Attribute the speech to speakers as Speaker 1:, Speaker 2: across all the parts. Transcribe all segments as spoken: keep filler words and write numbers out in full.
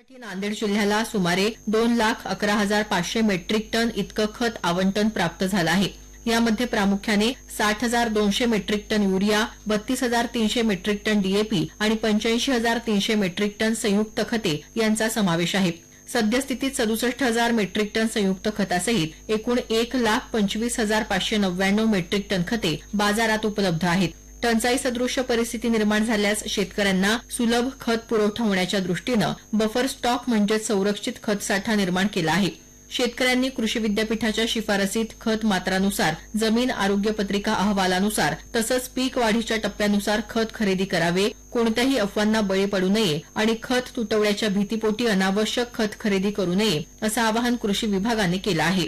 Speaker 1: यासाठी नांदेड जिल्ह्याला सुमारे दोन लाख अकरा हजार पाचशे मेट्रिक टन इतकं खत आवंटन प्राप्त झालं आहे। यामध्ये प्रामुख्याने साठ हजार दोनशे मेट्रिक टन युरिया, बत्तीस हजार तीनशे मेट्रिक टन डीएपी आणि पंच्याऐंशी हजार तीनशे मेट्रिक टन संयुक्त खते यांचा समावेश आहे। सद्यस्थितीत सदुसष्ट हजार मेट्रिक टन संयुक्त खतासहित एकूण एक लाख पंचवीस हजार पाचशे नव्याण्णव मेट्रिक टन खते बाजारात उपलब्ध आहेत। टंचाई सदृश्य परिस्थिती निर्माण झाल्यास शेतकऱ्यांना सुलभ खत पुरवठा होण्याच्या दृष्टीनं बफर स्टॉक म्हणजे संरक्षित खत साठा निर्माण केला आहे। शेतकऱ्यांनी कृषी विद्यापीठाच्या शिफारसीत खत मात्रानुसार, जमीन आरोग्य पत्रिका अहवालानुसार तसंच पीक वाढीच्या टप्प्यानुसार खत खरेदी करावे, कोणत्याही अफवांना बळी पडू नये आणि खत तुटवड्याच्या भीतीपोटी अनावश्यक खत खरेदी करू नये असं आवाहन कृषी विभागाने केलं आहे।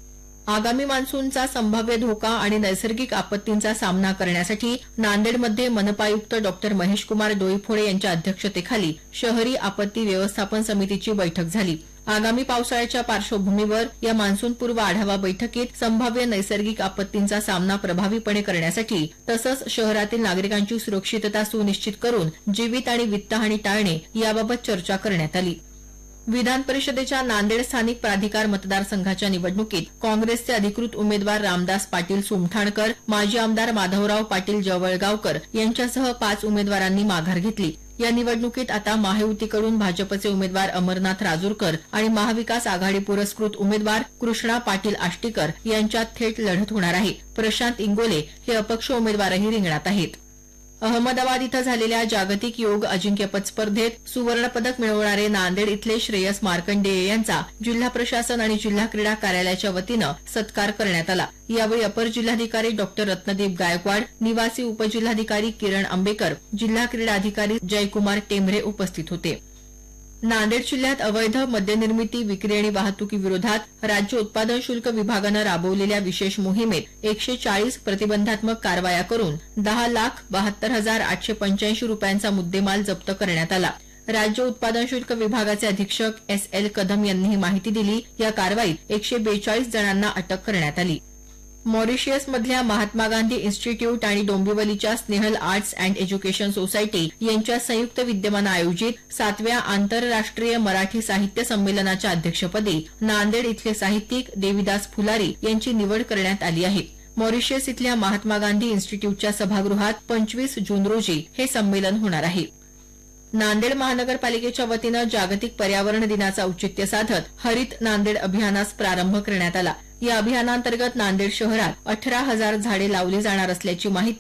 Speaker 1: आगामी मान्सूनचा संभाव्य धोका आणि नैसर्गिक आपत्तींचा सामना करण्यासाठी नांदेडमध्ये मनपायुक्त डॉक्टर महेश कुमार डोईफोडे यांच्या अध्यक्षतेखाली शहरी आपत्ती व्यवस्थापन समितीची बैठक झाली। आगामी पावसाळ्याच्या पार्श्वभूमीवर या मान्सूनपूर्व आढावा बैठकीत संभाव्य नैसर्गिक आपत्तींचा सामना प्रभावीपणे करण्यासाठी तसंच शहरातील नागरिकांची सुरक्षितता सुनिश्चित करून जीवित आणि वित्तहानी टाळणे याबाबत चर्चा करण्यात आली। विधान परिषदेच्या नांदेड स्थानिक प्राधिकार मतदारसंघाच्या निवडणुकीत काँग्रेसचे अधिकृत उमेदवार रामदास पाटील सुमठाणकर, माजी आमदार माधवराव पाटील जवळगावकर यांच्यासह पाच उमेदवारांनी माघार घेतली। या निवडणुकीत आता महायुतीकडून भाजपचे उमेदवार अमरनाथ राजूरकर आणि महाविकास आघाडी पुरस्कृत उमेदवार कृष्णा पाटील आष्टीकर यांच्यात थेट लढत होणार आहे। प्रशांत इंगोले हे अपक्ष उमेदवारही रिंगणात आहेत। अहमदाबाद इथं झालेल्या जागतिक योग अजिंक्यपद स्पर्धेत सुवर्णपदक मिळवणारे नांदेड इथले श्रेयस मार्कंडेय यांचा जिल्हा प्रशासन आणि जिल्हा क्रीडा कार्यालयाच्या वतीनं सत्कार करण्यात आला। यावेळी अपर जिल्हाधिकारी डॉक्टर रत्नदीप गायकवाड, निवासी उपजिल्हाधिकारी किरण आंबेकर, जिल्हा क्रीडा अधिकारी जयकुमार टेंभरे उपस्थित होते। नांदेड जिल्ह्यात अवैध मद्यनिर्मिती, विक्री आणि वाहतुकीविरोधात राज्य उत्पादन शुल्क विभागानं राबवलेल्या विशेष मोहिमेत एकशे चाळीस प्रतिबंधात्मक कारवाया करून दहा लाख बहात्तर हजार आठशे पंच्याऐंशी रुपयांचा मुद्देमाल जप्त करण्यात आला। राज्य उत्पादन शुल्क विभागाचे अधीक्षक एस एल कदम यांनी ही माहिती दिली। या कारवाईत एकशे बेचाळीस जणांना अटक करण्यात आली। मॉरिशियसमधल्या महात्मा गांधी इन्स्टिट्यूट आणि डोंबिवलीच्या Snehal arts and education society यांच्या संयुक्त विद्यमानं आयोजित सातव्या आंतरराष्ट्रीय मराठी साहित्य संमेलनाच्या अध्यक्षपदी नांदेड इथले साहित्यिक देविदास फुलारी यांची निवड करण्यात आली आहे। मॉरिशियस इथल्या महात्मा गांधी इन्स्टिट्यूटच्या सभागृहात पंचवीस जून रोजी हे संमेलन होणार आहे। नांदेड महानगरपालिकेच्या वतीनं जागतिक पर्यावरण दिनाचं औचित्य साधत हरित नांदेड अभियानास प्रारंभ करण्यात आला। या अभियानांतर्गत नांदेड शहरात अठरा हजार झाडे लावली जाणार असल्याची माहिती